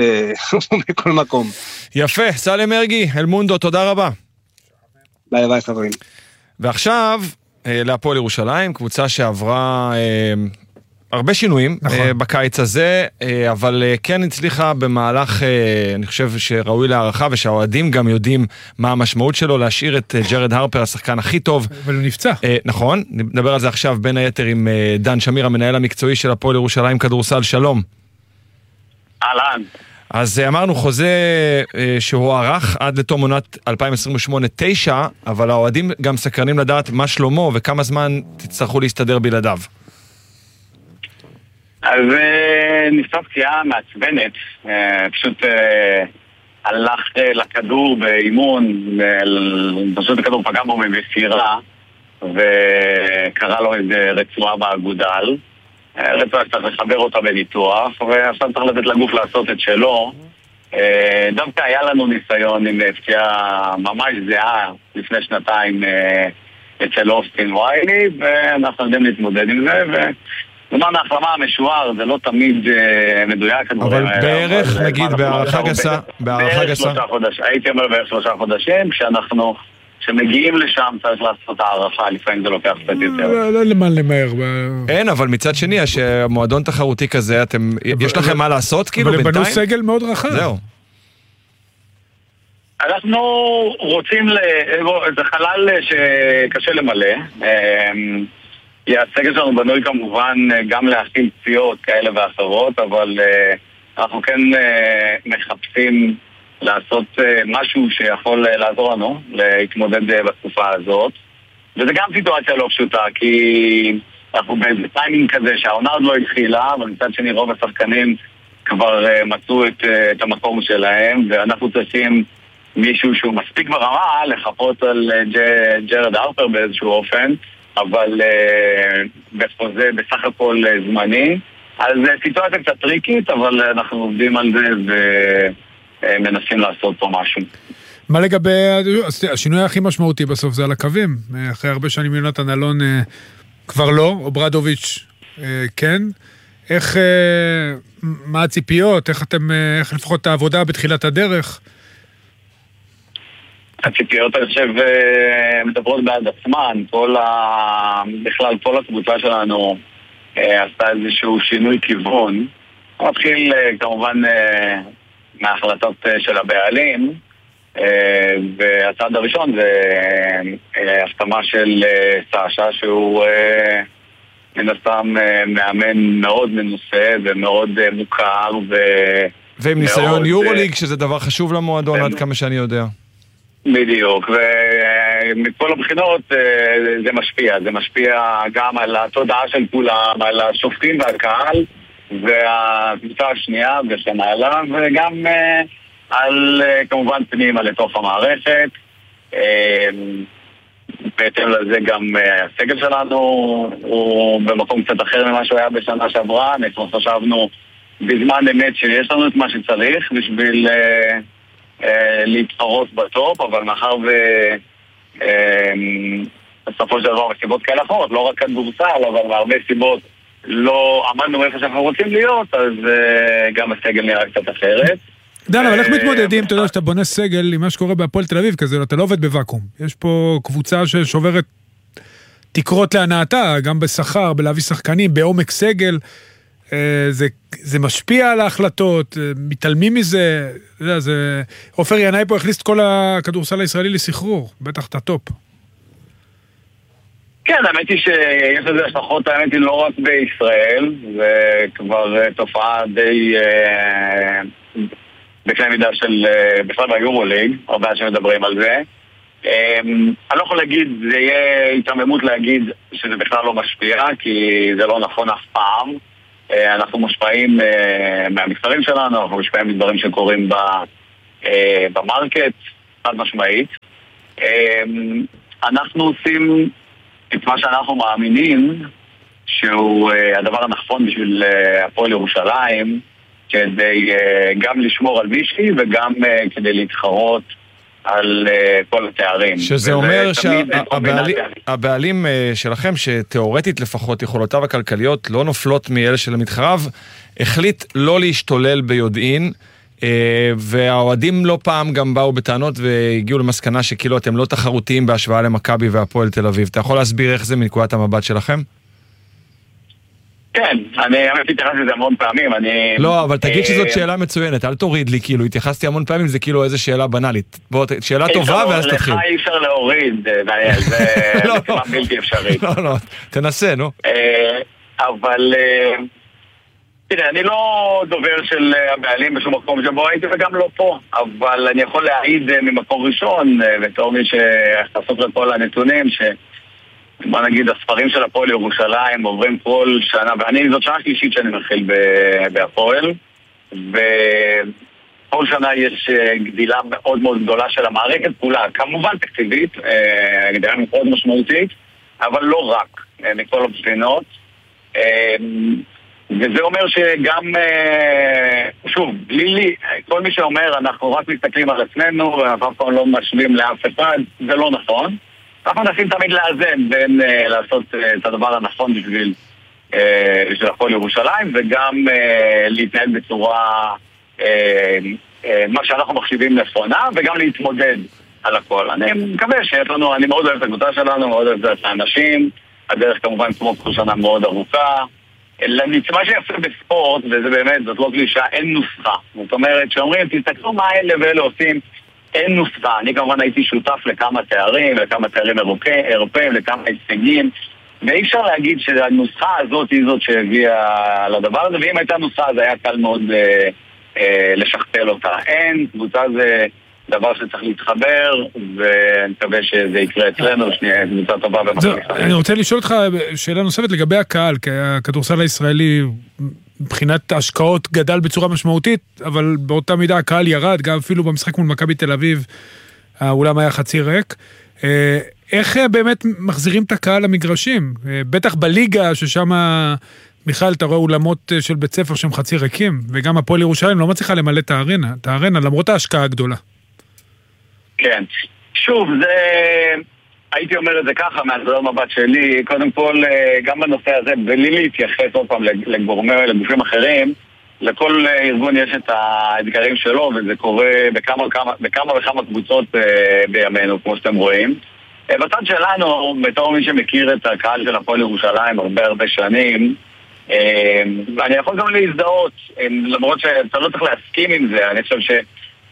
בכל מקום. יפה, סלם מרגי, אלמונדו, תודה רבה. ביי ביי חברים. ועכשיו, להפועל ירושלים, קבוצה שעברה הרבה שינויים בקיץ הזה, אבל כן הצליחה במהלך, אני חושב שראוי להערכה, ושהאוהדים גם יודעים מה המשמעות שלו, להשאיר את ג'רד הרפר, השחקן הכי טוב. אבל הוא נפצע. נכון, נדבר על זה עכשיו בין היתר עם דן שמיר, המנהל המקצועי של הפועל ירושלים כדורסל. שלום. אהלן. אז אמרנו חוזה שהוא ערך עד לתום עונת 2028-9, אבל האוהדים גם סקרנים לדעת מה שלומו וכמה זמן תצטרכו להסתדר בלעדיו. אז נפצע פציעה מעצבנת, פשוט הלך לכדור באימון, פשוט הכדור פגע בו במסירה, וקרא לו איזה רצועה באגודל. רצועה שצריך לחבר אותה בניתוח, ועכשיו צריך לתת לגוף לעשות את שלו. דווקא היה לנו ניסיון עם פציעה ממש זהה לפני שנתיים אצל אוסטין ויילי, ואנחנו יודעים להתמודד עם זה, זמן ההחלמה המשוער זה לא תמיד מדויק, אבל בערך, נגיד, בהערכה גסה, הייתי אומר בערך 3 חודשים, כשמגיעים לשם צריך לעשות הערכה, לפעמים זה לוקח קצת יותר. לא למה למהר. אין, אבל מצד שני, שמועדון תחרותי כזה, יש לכם מה לעשות כאילו בינתיים? אבל הם בנו סגל מאוד רחב. זהו. אנחנו רוצים, זה חלל שקשה למלא, הסגל שלנו בנוי כמובן גם להכין פציעות כאלה ואחרות, אבל אנחנו כן מחפשים לעשות משהו שיכול לעזור לנו להתמודד בתקופה הזאת, וזה גם סיטואציה לא פשוטה, כי אנחנו באיזה טיימינג כזה שהעונה עוד לא התחילה, אבל מצד שני רוב השחקנים כבר מצאו את המקום שלהם, ואנחנו צריכים מישהו שהוא מספיק ברמה לחפות על ג'רד הרפר באיזשהו אופן, אבל בחוזה בסך הכל זמני. אז סיטואציה קצת טריקית, אבל אנחנו עובדים על זה ומנסים לעשות פה משהו. מה לגבי השינוי הכי משמעותי בסוף? זה על הקווים. אחרי הרבה שנים יונתן אלון כבר לא, או ברדוביץ' כן. מה הציפיות? איך לפחות העבודה בתחילת הדרך? הציפיות, אני חושב, מדברות בעד עצמן. בכלל, כל הקבוצה שלנו עשתה איזשהו שינוי כיוון. מתחיל כמובן מההחלטות של הבעלים, והצעד הראשון זה הסכמה של סאשה, שהוא מן הסתם מאמן מאוד מנוסה ומאוד מוכר ועם ניסיון יורוליג, שזה דבר חשוב למועדון עד כמה שאני יודע. בדיוק, ומכל הבחינות זה משפיע גם על התודעה של כולם, על השופטים והקהל והקבוצה השנייה וכן הלאה, וגם על כמובן פנימה לתוך המערכת. בהתאם לזה גם הסגל שלנו הוא במקום קצת אחר ממה שהוא היה בשנה שעברה. אנחנו חשבנו בזמן אמת שיש לנו את מה שצריך בשביל להתחרות בטופ, אבל מאחר בסופו של דבר מסיבות כאלה אחרות, לא רק כדורסל, אבל מהרבה סיבות לא עמדנו איפה שאנחנו רוצים להיות, אז גם הסגל נראה קצת אחרת. דן, אבל איך מתמודדים, אתה יודע, שאתה בונה סגל עם מה שקורה בהפועל תל אביב כזה, אתה לא עובד בוואקום. יש פה קבוצה ששוברת תקרות להנאתה, גם בשכר, בלהביא שחקנים, בעומק סגל. זה משפיע על ההחלטות, מתעלמים מזה. עופר ינאי פה הכניס את כל הכדורסל הישראלי לסחרור, בטח את הטופ. כן, האמת היא שיש לזה השלכות, האמת היא לא רק בישראל, זה כבר תופעה די בקנה מידה של בכלל ביורוליג, הרבה שמדברים על זה. אני לא יכול להגיד, זה יהיה התעממות להגיד שזה בכלל לא משפיע, כי זה לא נכון אף פעם. אנחנו מושפעים מהמספרים שלנו, אנחנו מושפעים מדברים שקורים במרקט, חד משמעית. אנחנו עושים את מה שאנחנו מאמינים שהוא הדבר הנכון בשביל הפועל ירושלים, כדי גם לשמור על מישהי וגם כדי להתחרות על כל התארים. שזה אומר שהבעלים שלכם, שתיאורטית לפחות יכולותיו הכלכליות לא נופלות מאלה של המתחרב, החליט לא להשתולל ביודעין, והאוהדים לא פעם גם באו בטענות והגיעו למסקנה שכאילו אתם לא תחרותיים בהשוואה למכבי והפועל תל אביב. אתה יכול להסביר איך זה מנקודת המבט שלכם? כן, אני התייחסתי לזה המון פעמים, לא, אבל תגיד שזאת שאלה מצוינת, אל תוריד לי, כאילו, התייחסתי המון פעמים, זה כאילו איזה שאלה בנאלית. בוא, שאלה טובה ואז תתחיל. לך אי אפשר להוריד, דניאל, זה כמעט בלתי אפשרי. לא, תנסה, נו. אבל, תראה, אני לא דובר של הבעלים בשום מקום שבו הייתי וגם לא פה, אבל אני יכול להעיד ממקום ראשון, בתור מי שחשוף לכל הנתונים, בוא נגיד, הספרים של הפועל ירושלים עוברים כל שנה, ואני זאת שנה שלישית שאני מתחיל בהפועל, וכל שנה יש גדילה מאוד מאוד גדולה של המערכת כולה, כמובן תקציבית, גדילה מאוד משמעותית, אבל לא רק, מכל הבחינות. וזה אומר שגם, שוב, בלי כל מי שאומר, אנחנו רק מסתכלים על עצמנו, ואנחנו פעם לא משווים לאף אחד, זה לא נכון. אנחנו מנסים תמיד לאזן בין לעשות את הדבר הנכון בשביל הפועל ירושלים, וגם להתנהל בצורה מה שאנחנו מחשיבים נכונה, וגם להתמודד על הכל. אני מקווה שיש לנו, אני מאוד אוהב את הקבוצה שלנו, מאוד אוהב את האנשים, הדרך כמובן כמו כל שנה מאוד ארוכה. מה שיפה בספורט, וזה באמת, זאת לא קלישה, אין נוסחה. זאת אומרת, שאומרים, תסתכלו מה אלה ואלה עושים, אין נוסחה. אני כמובן הייתי שותף לכמה תארים אירופאים, לכמה הישגים, ואי אפשר להגיד שהנוסחה הזאת היא זאת שהביאה לדבר הזה, ואם הייתה נוסחה אז היה קל מאוד לשכפל אותה. אין, קבוצה זה דבר שצריך להתחבר, ואני מקווה שזה יקרה אצלנו, שנייה, קבוצה טובה במחליפה. אני רוצה לשאול אותך שאלה נוספת לגבי הקהל, כי הכדורסל הישראלי מבחינת ההשקעות גדל בצורה משמעותית, אבל באותה מידה הקהל ירד, גם אפילו במשחק מול מכבי תל אביב, האולם היה חצי ריק. איך באמת מחזירים את הקהל למגרשים? בטח בליגה, ששם, מיכל, אתה רואה אולמות של בית ספר שהם חצי ריקים, וגם הפועל ירושלים לא מצליחה למלא את הארנה, למרות ההשקעה הגדולה. כן. שוב, זה... הייתי אומר את זה ככה, מהזרום מבט שלי, קודם כל, גם בנושא הזה, בלי להתייחס עוד פעם לגופים אחרים, לכל ארגון יש את האתגרים שלו, וזה קורה בכמה וכמה קבוצות בימינו, כמו שאתם רואים. בצד שלנו, בתור מי שמכיר את הקהל של הפועל ירושלים הרבה שנים, אני יכול גם להזדהות, למרות שאתה לא צריך להסכים עם זה, אני חושב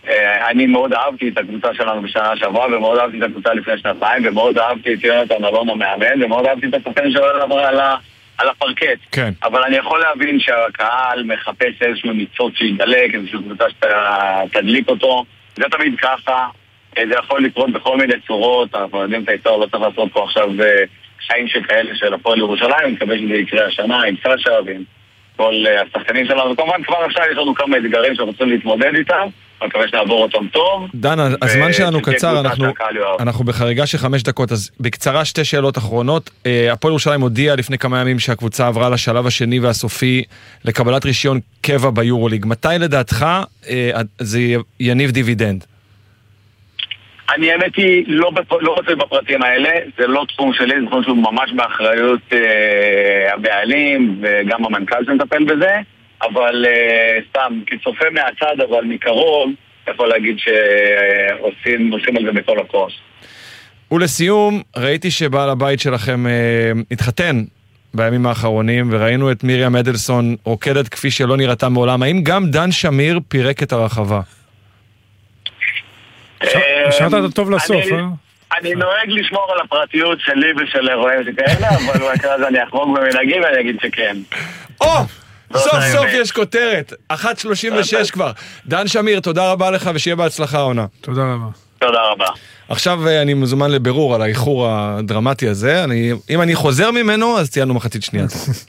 אני מאוד אהבתי את הקבוצה שלנו בשנה שעברה, ומאוד אהבתי את הקבוצה לפני שנתיים, ומאוד אהבתי את יונתן אלון המאמן, ומאוד אהבתי את השחקנים שלו על הפרקט. כן. אבל אני יכול להבין שהקהל מחפש איזשהו ניצוץ שידלק, איזשהו קבוצה שתדליק אותו. זה תמיד ככה, זה יכול לקרות בכל מיני צורות, אנחנו יודעים את היצור, לא צריך לעשות פה עכשיו חיים שכאלה של הפועל ירושלים, אני מקווה שזה יקרה השנה עם סשה ועם כל השחקנים שלנו. כמובן כבר עכשיו יש לנו כמה אתגרים שרוצים להתמודד איתם, אני מקווה שנעבור אותם טוב. דן, הזמן שלנו קצר, אנחנו בחריגה של 5 דקות, אז בקצרה 2 שאלות אחרונות. הפועל ירושלים הודיע לפני כמה ימים שהקבוצה עברה לשלב השני והסופי לקבלת רישיון קבע ביורוליג. מתי לדעתך זה יניב דיבידנד? אני האמת היא לא רוצה בפרטים האלה, זה לא תחום שלי, זה תחום שהוא ממש באחריות הבעלים וגם המנכ"ל שמטפל בזה, אבל סתם, כצופה מהצד, אבל מקרוב, יכול להגיד שעושים על זה בכל הכוח. ולסיום, ראיתי שבעל הבית שלכם התחתן בימים האחרונים, וראינו את מיריה מדלסון רוקדת כפי שלא נראתה מעולם. האם גם דן שמיר פירק את הרחבה? השארת את הטוב לסוף, אני נוהג לשמור על הפרטיות שלי ושל אירועים שכאלה, אבל במקרה הזה אני אחרוג במנהגים ואני אגיד שכן. סוף סוף יש כותרת, 1:36 כבר. דן שמיר, תודה רבה לך ושיהיה בהצלחה העונה. תודה רבה. תודה רבה. עכשיו אני מזומן לבירור על האיחור הדרמטי הזה. אם אני חוזר ממנו, אז ציינו מחצית שנייה.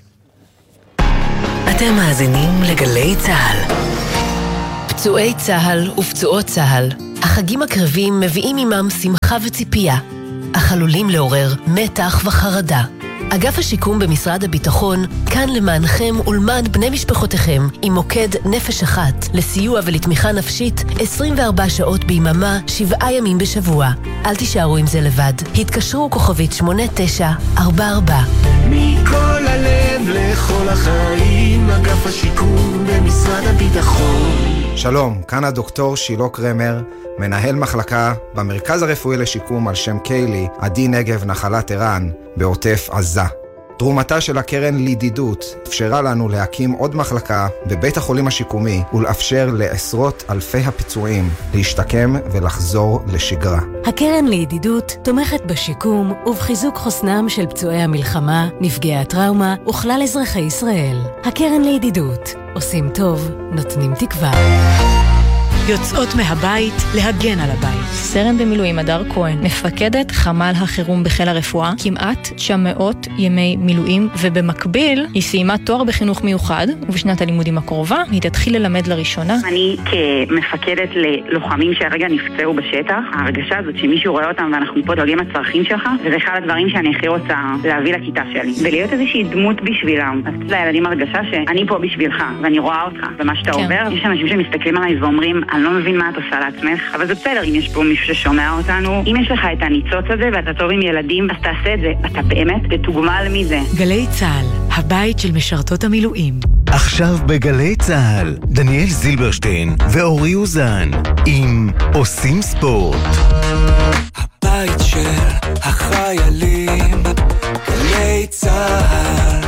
אתם מאזינים לגלי צהל. פצועי צהל ופצועות צהל, החגים הקרבים מביאים עמם שמחה וציפייה, אך עלולים לעורר מתח וחרדה. אגף השיקום במשרד הביטחון כאן למענכם ולמען בני משפחותיכם עם מוקד נפש אחת לסיוע ולתמיכה נפשית 24 שעות ביממה 7 ימים בשבוע. אל תישארו עם זה לבד. התקשרו כוכבית 8944. מכל הלב לכל החיים, אגף השיקום במשרד הביטחון. שלום, כאן הדוקטור שילה קרמר, מנהל מחלקה במרכז הרפואי לשיקום על שם קיילי, עדי נגב נחלת ערן, בעוטף עזה. תרומתה של הקרן לידידות אפשרה לנו להקים עוד מחלקה בבית החולים השיקומי ולאפשר לעשרות אלפי הפצועים להשתקם ולחזור לשגרה. הקרן לידידות תומכת בשיקום ובחיזוק חוסנם של פצועי המלחמה, נפגעי הטראומה וכלל אזרחי ישראל. הקרן לידידות, עושים טוב, נותנים תקווה. יוצאות מהבית להגן על הבית. סרן במילואים הדר כהן, מפקדת חמ"ל החירום בחיל הרפואה, כמעט 900 ימי מילואים, ובמקביל היא סיימה תואר בחינוך מיוחד, ובשנת הלימודים הקרובה היא תתחיל ללמד לראשונה. אני כמפקדת ללוחמים שהרגע נפצעו בשטח, ההרגשה הזאת שמישהו רואה אותם ואנחנו פה דואגים לצרכים שלך, וזה אחד הדברים שאני הכי רוצה להביא לכיתה שלי, ולהיות איזושהי דמות בשבילם. אז לילדים הרגשה שאני פה בשבילך, ואני רואה אותך, ומה שאתה עובר, יש אנשים שמסתכלים עליי ואומרים, אני לא מבין מה את עושה לעצמך, אבל זה בסדר אם יש פה מישהו ששומע אותנו. אם יש לך את הניצוץ הזה ואתה טוב עם ילדים, אז תעשה את זה. אתה באמת תתוגמל מזה. גלי צהל, הבית של משרתות המילואים. עכשיו בגלי צהל, דניאל זילברשטיין ואורי אוזן עם עושים ספורט. הבית של החיילים, גלי צהל.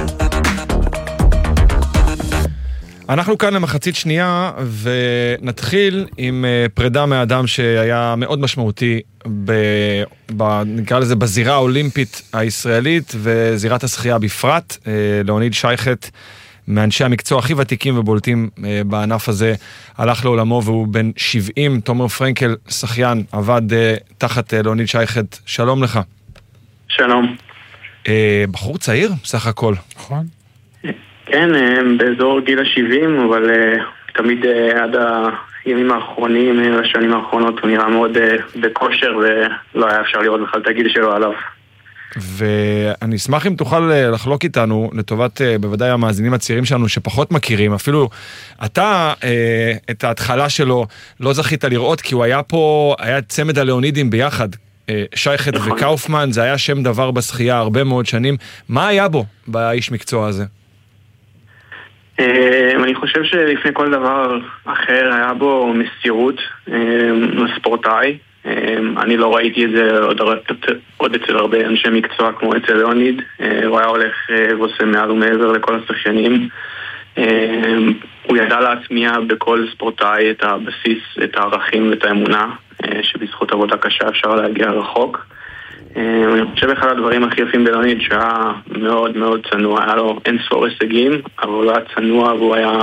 אנחנו כאן למחצית שנייה, ונתחיל עם פרידה מאדם שהיה מאוד משמעותי, נקרא לזה בזירה האולימפית הישראלית, וזירת השחייה בפרט. ליאוניד שייכת, מאנשי המקצוע הכי ותיקים ובולטים בענף הזה, הלך לעולמו והוא בן 70. תומר פרנקל, שחיין, עבד תחת ליאוניד שייכת. שלום לך. שלום. בחור צעיר, סך הכל. נכון. כן, באזור גיל ה-70, אבל תמיד עד הימים האחרונים, השנים האחרונות, הוא נראה מאוד בכושר, ולא היה אפשר לראות בכלל את הגיל שלו עליו. ואני אשמח אם תוכל לחלוק איתנו, לטובת בוודאי המאזינים הצעירים שלנו שפחות מכירים, אפילו אתה את ההתחלה שלו לא זכית לראות, כי הוא היה פה, היה צמד הליאונידים ביחד, שייכת נכון. וקאופמן, זה היה שם דבר בשחייה הרבה מאוד שנים. מה היה בו באיש מקצוע הזה? אני חושב שלפני כל דבר אחר היה בו מסירות לספורטאי. אני לא ראיתי את זה עוד אצל הרבה אנשי מקצוע כמו אצל ליאוניד. הוא היה הולך ועושה מעל ומעבר לכל השחיינים. הוא ידע להטמיע בכל ספורטאי את הבסיס, את הערכים ואת האמונה, שבזכות עבודה קשה אפשר להגיע רחוק. אני חושב אחד הדברים הכי יפים בלאוניד שהיה מאוד מאוד צנוע, היה לו אין ספור הישגים, אבל הוא היה צנוע והוא היה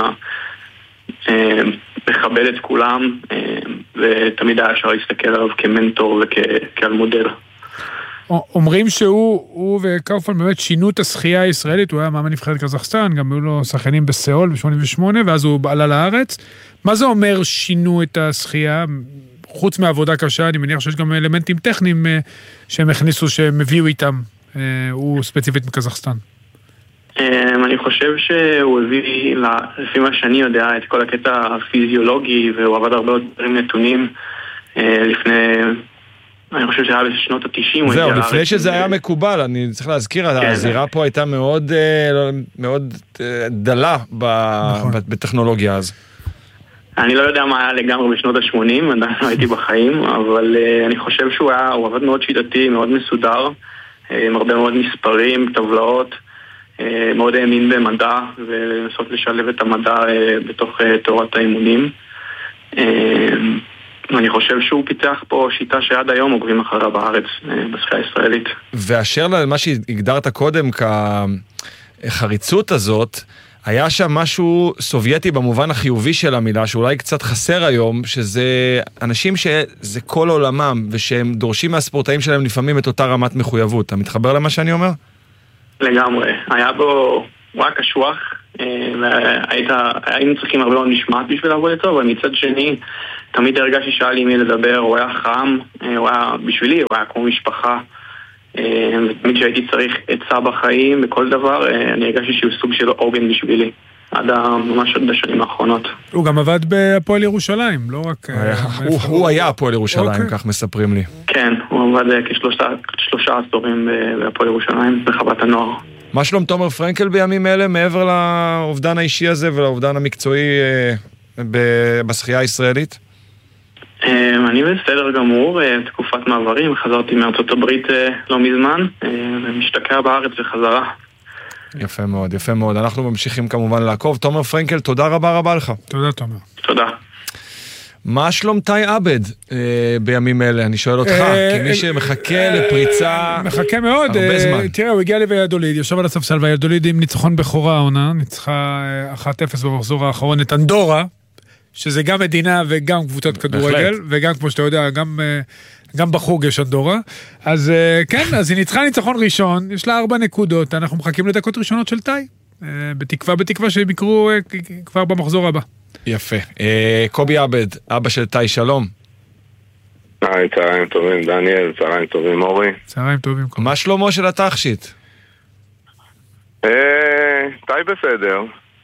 מכבד את כולם, ותמיד היה אפשר להסתכל עליו כמנטור וכעל מודל. אומרים שהוא וקאופמן באמת שינו את השחייה הישראלית, הוא היה מאמן נבחרת קזחסטן, גם היו לו שחקנים בסיאול ב-88, ואז הוא עלה לארץ. מה זה אומר שינו את השחייה? חוץ מעבודה קשה, אני מניח שיש גם אלמנטים טכניים שהם הכניסו, שהם הביאו איתם, הוא ספציפית מקזחסטן. אני חושב שהוא הביא, לפי מה שאני יודע, את כל הקטע הפיזיולוגי, והוא עבד הרבה עוד דברים נתונים לפני... אני חושב שהיה בשנות ה-90. זהו, לפני שזה היה מקובל, אני צריך להזכיר, הזירה פה הייתה מאוד דלה בטכנולוגיה אז. אני לא יודע מה היה לגמרי בשנות ה-80, עדיין לא הייתי בחיים, אבל אני חושב שהוא עבד מאוד שיטתי, מאוד מסודר, עם הרבה מאוד מספרים, טבלאות, מאוד האמין במדע, ולנסות לשלב את המדע בתוך תורת האימונים. אני חושב שהוא פיתח פה שיטה שעד היום עוקבים אחריה בארץ, בשחייה הישראלית. ואשר למה שהגדרת קודם כחריצות הזאת, היה שם משהו סובייטי במובן החיובי של המילה, שאולי קצת חסר היום, שזה אנשים שזה כל עולמם, ושהם דורשים מהספורטאים שלהם לפעמים את אותה רמת מחויבות. אתה מתחבר למה שאני אומר? לגמרי. היה בו, הוא היה קשוח, היינו צריכים הרבה מאוד משמעת בשביל לעבוד איתו, אבל מצד שני, תמיד הרגשתי שאל לי מי לדבר, הוא היה חם, הוא היה בשבילי, הוא היה כמו משפחה, ותמיד שהייתי צריך עצה בחיים בכל דבר, אני הרגשתי שהוא סוג של עוגן בשבילי, ממש עד השנים האחרונות. הוא גם עבד בהפועל ירושלים, לא רק... הוא היה הפועל ירושלים, כך מספרים לי. כן, הוא עבד כשלושה עשורים בהפועל ירושלים, בחוות הנוער. מה שלום תומר פרנקל בימים אלה, מעבר לאובדן האישי הזה ולאובדן המקצועי בשחייה הישראלית? אני בסדר גמור, תקופת מעברים, חזרתי מארצות הברית לא מזמן, ומשתקע בארץ וחזרה. יפה מאוד, יפה מאוד. אנחנו ממשיכים כמובן לעקוב. תומר פרנקל, תודה רבה לך. תודה תומר. תודה. מה שלום טי עבד בימים אלה? אני שואל אותך, כמי שמחכה לפריצה מחכה מאוד, הרבה זמן. תראה, הוא הגיע לויאדוליד, יושב על הספסל, ויאדוליד עם ניצחון בכורה העונה, ניצחה 1-0 במחזור האחרון את אנדורה, שזה גם מדינה וגם קבוצת כדורגל, וגם כמו שאתה יודע, גם בחוג יש אנדורה. אז כן, אז היא ניצחה ניצחון ראשון, יש לה 4 נקודות, אנחנו מחכים לדקות ראשונות של טי, בתקווה שהם יקרו כבר במחזור הבא. יפה. קובי עבד, אבא של טי, שלום. צהריים טובים דניאל, צהריים טובים אורי. צהריים טובים. מה שלומו של התכשיט? טי בסדר.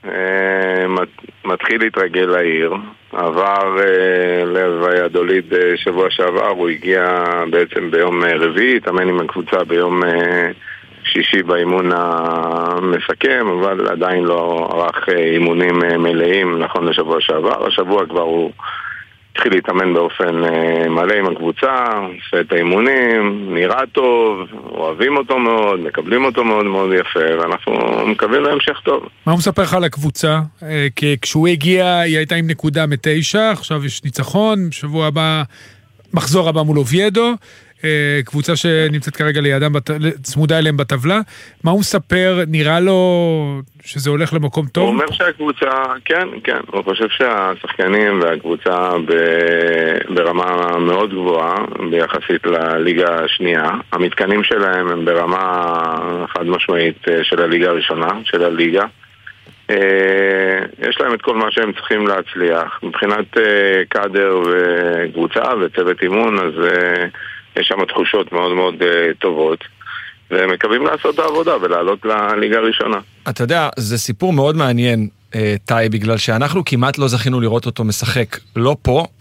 מתחיל להתרגל לעיר, עבר לויאדוליד שבוע שעבר, הוא הגיע בעצם ביום רביעי, התאמן עם הקבוצה ביום שישי באימון המסכם, אבל עדיין לא ערך אימונים מלאים נכון לשבוע שעבר. השבוע כבר הוא התחיל להתאמן באופן מלא עם הקבוצה, עושה את האימונים, נראה טוב, אוהבים אותו מאוד, מקבלים אותו מאוד מאוד יפה, ואנחנו מקווים להמשך טוב. מה הוא מספר לך על הקבוצה? כי כשהוא הגיע, היא הייתה עם נקודה מ9, עכשיו יש ניצחון, שבוע הבא, מחזור הבא מול אוביידו, קבוצה שנמצאת כרגע לידם, צמודה אליהם בטבלה. מה הוא מספר? נראה לו שזה הולך למקום טוב? הוא אומר שהקבוצה, כן, הוא חושב שהשחקנים והקבוצה ברמה מאוד גבוהה ביחסית לליגה השנייה. המתקנים שלהם הם ברמה חד משמעית של הליגה הראשונה, של הליגה. יש להם את כל מה שהם צריכים להצליח. מבחינת קאדר וקבוצה וצוות אימון, אז יש שם תחושות מאוד מאוד טובות, והם מקווים לעשות את העבודה ולעלות לליגה הראשונה. אתה יודע, זה סיפור מאוד מעניין, טי, בגלל שאנחנו כמעט לא זכינו לראות אותו משחק, לא פה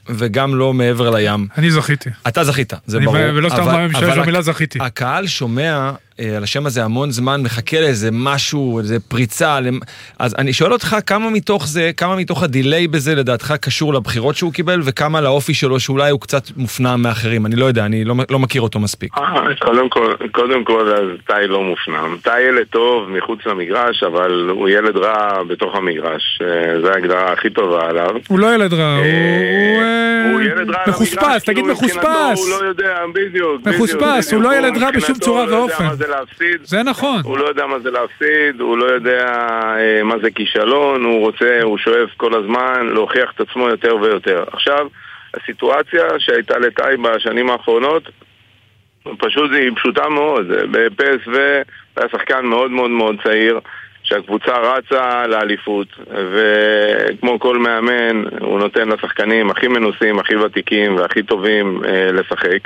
וגם לא מעבר לים. אני זכיתי. אתה זכית, זה ברור. ולא סתם משתמש במילה זכיתי. הקהל שומע על השם הזה המון זמן, מחכה לאיזה משהו, איזה פריצה. אז אני שואל אותך, כמה מתוך זה, כמה מתוך הדיליי בזה לדעתך קשור לבחירות שהוא קיבל, וכמה לאופי שלו שאולי הוא קצת מופנם מאחרים? אני לא יודע, אני לא מכיר אותו מספיק. קודם כל, אז טאי לא מופנם. טאי ילד טוב מחוץ למגרש, אבל הוא ילד רע בתוך המגרש. זו ההגדרה הכי טובה עליו. הוא לא ילד רע, הוא ילד רע מחוספס, תגיד מחוספס. הוא לא יודע, בדיוק. מחוספס, הוא לא ילד רע בשום צורה ואופן. זה נכון. הוא לא יודע מה זה להפסיד, הוא לא יודע מה זה כישלון, הוא שואף כל הזמן להוכיח את עצמו יותר ויותר. עכשיו, הסיטואציה שהייתה לטאי בשנים האחרונות, פשוט היא פשוטה מאוד. בפסו היה שחקן מאוד מאוד מאוד צעיר, שהקבוצה רצה לאליפות, וכמו כל מאמן, הוא נותן לשחקנים הכי מנוסים, הכי ותיקים והכי טובים לשחק.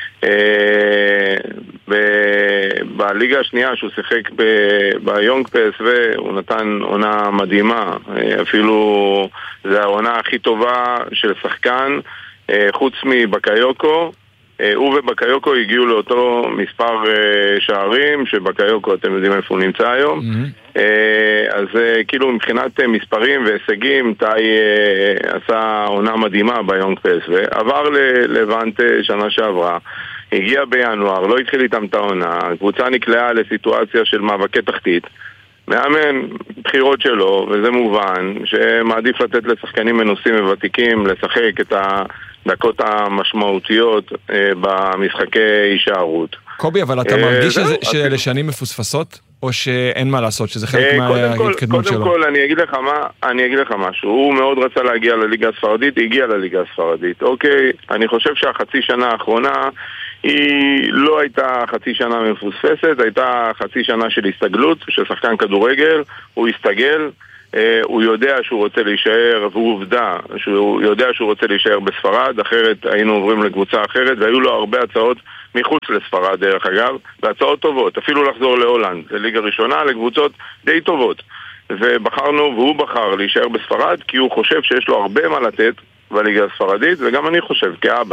בליגה השנייה שהוא שיחק ביונג פס, והוא נתן עונה מדהימה, אפילו זה העונה הכי טובה של שחקן חוץ מבקיוקו. הוא ובקיוקו הגיעו לאותו מספר שערים, שבקיוקו אתם יודעים איפה הוא נמצא היום. אז כאילו מבחינת מספרים והישגים, טאי עשה עונה מדהימה ביונג פס, ועבר ללוונט שנה שעברה, הגיע בינואר, לא התחיל איתם את העונה, הקבוצה נקלעה לסיטואציה של מאבקי תחתית, מאמן בחירות שלו, וזה מובן שמעדיף לתת לשחקנים מנוסים וותיקים לשחק את הדקות המשמעותיות במשחקי הישארות. קובי, אבל אתה מרגיש שאלה שנים מפוספסות? או שאין מה לעשות, שזה חלק מההתקדמות שלו? קודם כל, אני אגיד לך משהו. הוא מאוד רצה להגיע לליגה הספרדית, הגיע לליגה הספרדית. אוקיי, אני חושב שהחצי שנה האחרונה היא לא הייתה חצי שנה מפוספסת, הייתה חצי שנה של הסתגלות, של שחקן כדורגל, הוא הסתגל, הוא יודע שהוא רוצה להישאר, והוא עובדה שהוא יודע שהוא רוצה להישאר בספרד, אחרת היינו עוברים לקבוצה אחרת, והיו לו הרבה הצעות מחוץ לספרד דרך אגב, והצעות טובות, אפילו לחזור להולנד, לליגה ראשונה, לקבוצות די טובות. והוא בחר להישאר בספרד, כי הוא חושב שיש לו הרבה מה לתת בליגה הספרדית, וגם אני חושב, כאבא,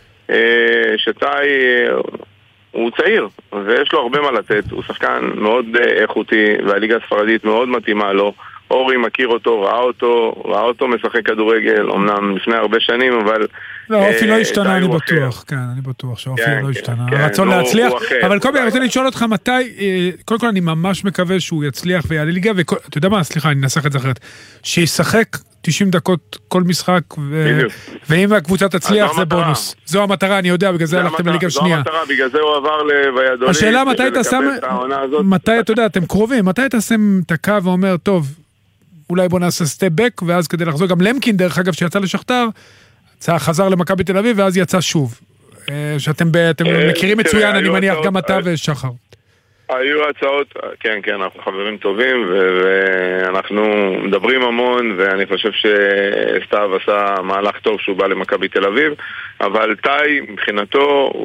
שטאי הוא צעיר, ויש לו הרבה מה לתת, הוא שחקן מאוד איכותי, והליגה הספרדית מאוד מתאימה לו. אורי מכיר אותו, ראה אותו משחק כדורגל, אמנם לפני הרבה שנים, אבל... לא, אופי לא השתנה, אני בטוח, כן, אני בטוח שאופי לא השתנה. הרצון להצליח, אבל קובי, אני רוצה לשאול אותך מתי, קודם כל אני ממש מקווה שהוא יצליח ויעלה ליגה, ואתה יודע מה, סליחה, אני אנסח את זה אחרת, שישחק 90 דקות כל משחק, ואם הקבוצה תצליח זה בונוס. זו המטרה, אני יודע, בגלל זה הלכתם לליגה שנייה. זו המטרה, בגלל זה הוא עבר לויאדוליד. השאלה מתי אתה שם, מתי אתה יודע, אתם קרובים, מתי אתה שם את הקו ואומר, טוב, אולי בוא נעשה סטפ בק, ואז כדי לחזור, גם למקין דרך אגב שיצא לשכתר, חזר למכבי תל אביב, ואז יצא שוב. שאתם מכירים מצוין, אני מניח גם אתה ושחר. היו הצעות, כן, אנחנו חברים טובים, ואנחנו מדברים המון, ואני חושב שסתיו עשה מהלך טוב שהוא בא למכבי תל אביב, אבל טאי, מבחינתו,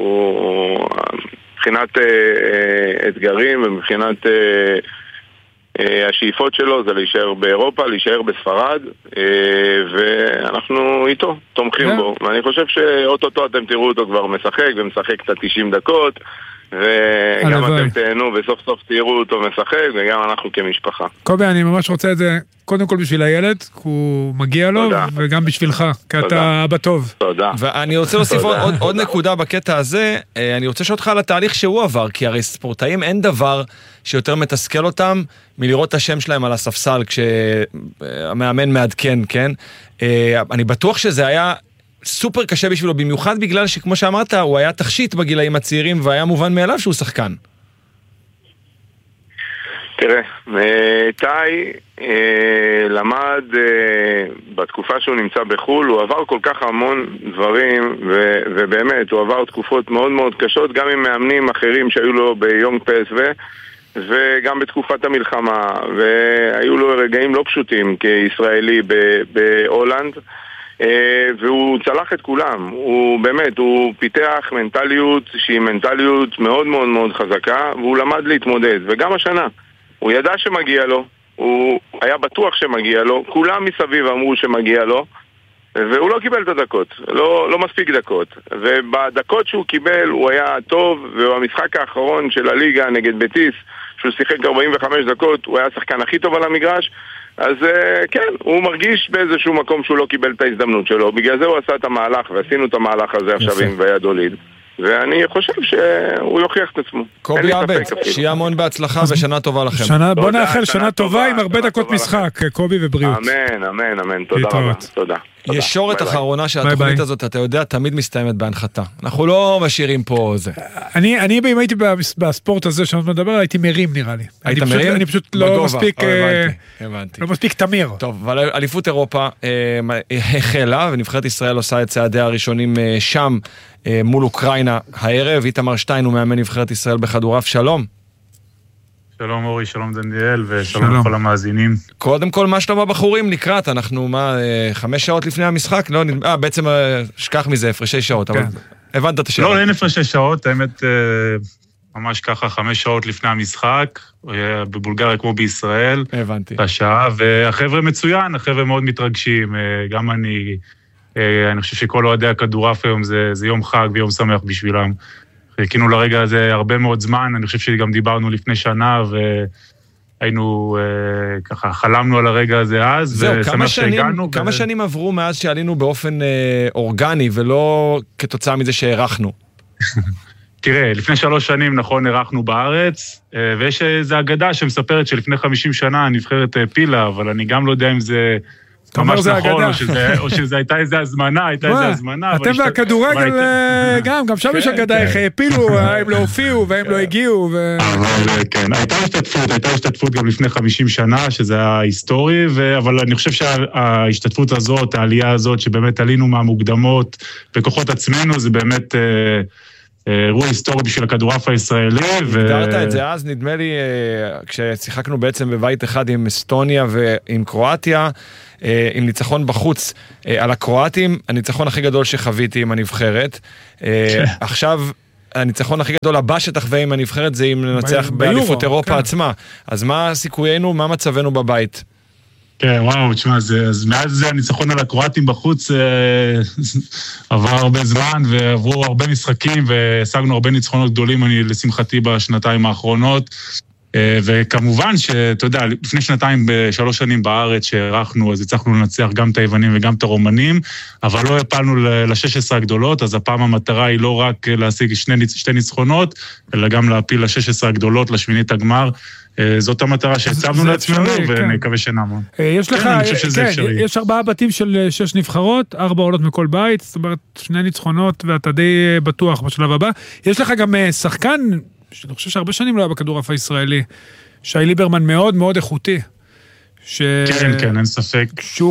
מבחינת אתגרים ומבחינת השאיפות שלו זה להישאר באירופה, להישאר בספרד, ואנחנו איתו, תומכים בו. ואני חושב שאוטוטו אתם תראו אותו כבר משחק, ומשחק את 90 דקות, וגם אתם תהנו וסוף סוף תראו אותו משחק, וגם אנחנו כמשפחה. קובי, אני ממש רוצה את זה קודם כל בשביל הילד, כי הוא מגיע לו, וגם בשבילך, כי אתה אבא טוב. תודה. ואני רוצה להוסיף עוד נקודה בקטע הזה, אני רוצה לשאול אותך על התהליך שהוא עבר, כי הרי ספורטאים אין דבר שיותר מתסכל אותם מלראות את השם שלהם על הספסל כשהמאמן מעדכן, כן? אני בטוח שזה היה סופר קשה בשבילו, במיוחד בגלל שכמו שאמרת, הוא היה תכשיט בגילאים הצעירים, והיה מובן מאליו שהוא שחקן. תראה, טאי למד בתקופה שהוא נמצא בחול, הוא עבר כל כך המון דברים, ובאמת, הוא עבר תקופות מאוד מאוד קשות, גם עם מאמנים אחרים שהיו לו ביונג פס וגם בתקופת המלחמה, והיו לו רגעים לא פשוטים כישראלי בהולנד, והוא צלח את כולם. הוא באמת, הוא פיתח מנטליות שהיא מנטליות מאוד מאוד מאוד חזקה, והוא למד להתמודד, וגם השנה הוא ידע שמגיע לו, הוא היה בטוח שמגיע לו, כולם מסביב אמרו שמגיע לו, והוא לא קיבל את הדקות, לא מספיק דקות. ובדקות שהוא קיבל הוא היה טוב, ובמשחק האחרון של הליגה נגד בטיס, שהוא שיחק 45 דקות, הוא היה השחקן הכי טוב על המגרש. אז כן, הוא מרגיש באיזשהו מקום שהוא לא קיבל את ההזדמנות שלו. בגלל זה הוא עשה את המהלך, ועשינו את המהלך הזה עכשיו עם ויאדוליד. ואני חושב שהוא יוכיח את עצמו. קובי עבד, שיהיה המון בהצלחה ושנה טובה לכם. בוא נאחל שנה טובה עם הרבה דקות משחק, קובי ובריאות. אמן, תודה רבה. תודה. ישורת אחרונה שהתוכנית הזאת, אתה יודע, תמיד מסתיימת בהנחתה. אנחנו לא משאירים פה זה. אני אם הייתי בספורט הזה שאני מדבר, הייתי מרים נראה לי. היית מרים? אני פשוט לא מספיק תמיר. טוב, אבל אליפות אירופה החלה, ונבחרת ישראל עושה את צעדיה הראשונים שם, מול אוקראינה הערב. איתמר שטיין הוא מאמן נבחרת ישראל בכדורעף. שלום. שלום אורי, שלום דניאל, ושלום לכל המאזינים. קודם כל, מה שלום הבחורים לקראת? אנחנו 5 שעות לפני המשחק? לא, בעצם שכח מזה, הפרשי שעות, אבל הבנת את השאלה. לא, אין הפרשי שעות, האמת ממש ככה 5 שעות לפני המשחק, בבולגריה כמו בישראל. הבנתי. השעה, והחבר'ה מצוין, החבר'ה מאוד מתרגשים, גם אני חושב שכל אוהדי הכדורעף היום זה יום חג ויום שמח בשבילם. חיכינו לרגע הזה הרבה מאוד זמן, אני חושב שגם דיברנו לפני שנה, והיינו ככה, חלמנו על הרגע הזה אז, זהו, כמה שנים עברו מאז שעלינו באופן אורגני, ולא כתוצאה מזה שהערכנו? תראה, לפני 3 שנים, נכון, ערכנו בארץ, ויש איזו אגדה שמספרת שלפני 50 שנה הנבחרת פילה, אבל אני גם לא יודע אם זה ממש נכון, או שזה הייתה איזו הזמנה, אתם והכדורגל גם שם יש אגדה, איך הפילו, הם לא הופיעו והם לא הגיעו. כן, הייתה השתתפות גם לפני 50 שנה, שזה היה היסטורי, אבל אני חושב שההשתתפות הזאת, העלייה הזאת, שבאמת עלינו מהמוקדמות בכוחות עצמנו, זה באמת אירוע היסטורי בשביל הכדורעף הישראלי. הגדרת את זה אז, נדמה לי, כששיחקנו בעצם בבית אחד עם אסטוניה ועם קרואטיה, עם ניצחון בחוץ על הקרואטים, הניצחון הכי גדול שחוויתי עם הנבחרת. עכשיו, הניצחון הכי גדול הבא שתחווה עם הנבחרת זה אם ננצח באליפות אירופה עצמה. אז מה סיכויינו, מה מצבנו בבית? כן, וואו, תשמע, אז מאז הניצחון על הקרואטים בחוץ עבר הרבה זמן, ועברו הרבה משחקים, והשגנו הרבה ניצחונות גדולים, לשמחתי, בשנתיים האחרונות. וכמובן שאתה יודע, לפני 3 שנים בארץ שערכנו, אז הצלחנו לנצח גם את היוונים וגם את הרומנים, אבל לא הפלנו ל-16 הגדולות, אז הפעם המטרה היא לא רק להשיג 2 ניצחונות, אלא גם להפיל ל-16 הגדולות, לשמינית הגמר. זאת המטרה שהצבנו לעצמנו, ונקווה שנעמוד. יש 4 בתים של 6 נבחרות, 4 עולות מכל בית, זאת אומרת 2 ניצחונות, ואתה די בטוח בשלב הבא. יש לך גם שחקן, שאני חושב שהרבה שנים לא היה בכדורעף הישראלי, שי ליברמן מאוד מאוד איכותי. כן, אין ספק. שהוא